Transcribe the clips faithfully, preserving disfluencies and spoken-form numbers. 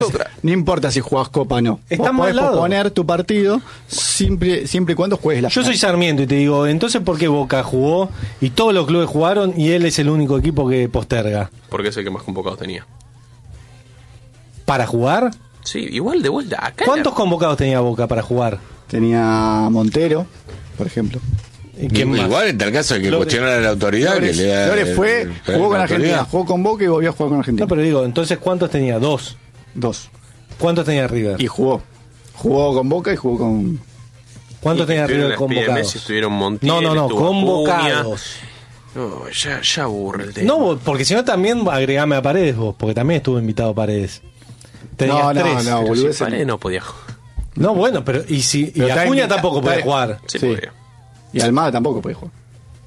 No importa si jugás Copa o no. Estamos Vos al podés lado. posponer tu partido siempre, siempre y cuando juegues la Yo final. soy Sarmiento y te digo, entonces ¿por qué Boca jugó y todos los clubes jugaron y él es el único equipo que posterga? Porque es el que más convocados tenía. ¿Para jugar? Sí, igual de vuelta. Acá ¿Cuántos convocados tenía Boca para jugar? Tenía Montero, por ejemplo. ¿Y quién más? Igual en tal caso hay que Flores- cuestionar a la autoridad Flores, que le da. Flores fue, el- jugó con la Argentina, autoridad. jugó con Boca y volvió a jugar con Argentina. No, pero digo, entonces ¿cuántos tenía? Dos. Dos. ¿Cuántos tenía River? Y jugó. Jugó con Boca y jugó con... ¿Cuántos tenía River convocados? Messi, estuvieron Montiel, No, no, no, estuvo convocados. Acuña. No, ya, ya aburre el tema. No, vos, porque si no también agregame a Paredes vos, porque también estuvo invitado Paredes. Tenías No, no, tres. no, Pero boludo, si ese Paredes no. no podía jugar. No, bueno, pero y si Pero y está Acuña invita- tampoco podía está- jugar. Sí, Sí. podía. Y Almada tampoco puede jugar.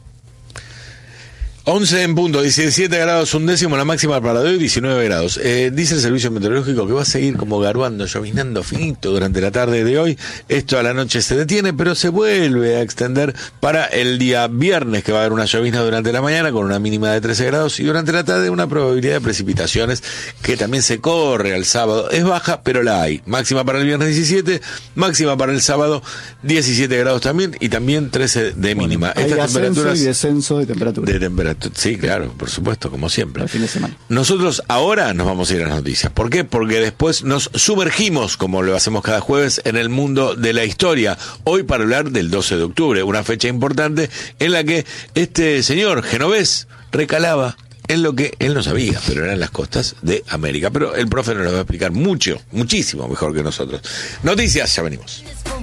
once en punto, diecisiete grados un décimo, la máxima para hoy, diecinueve grados. Eh, dice el servicio meteorológico que va a seguir como garuando, lloviznando finito durante la tarde de hoy. Esto a la noche se detiene, pero se vuelve a extender para el día viernes, que va a haber una llovizna durante la mañana con una mínima de trece grados y durante la tarde una probabilidad de precipitaciones que también se corre al sábado. Es baja, pero la hay. Máxima para el viernes diecisiete, máxima para el sábado diecisiete grados también y también trece de mínima. Hay Estas ascenso temperaturas y descenso de temperatura. de temperatura. Sí, claro, por supuesto, como siempre. Al fin de semana. Nosotros ahora nos vamos a ir a las noticias. ¿Por qué? Porque después nos sumergimos, como lo hacemos cada jueves, en el mundo de la historia. Hoy para hablar del doce de octubre, una fecha importante en la que este señor genovés recalaba en lo que él no sabía, pero eran las costas de América. Pero el profe nos lo va a explicar mucho, muchísimo mejor que nosotros. Noticias, ya venimos.